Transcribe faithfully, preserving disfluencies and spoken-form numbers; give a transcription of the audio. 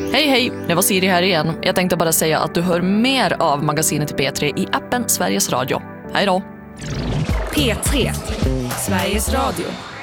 Hej hej, det var Siri här igen. Jag tänkte bara säga att du hör mer av Magasinet i P tre i appen Sveriges Radio. Hej då! P tre, Sveriges Radio.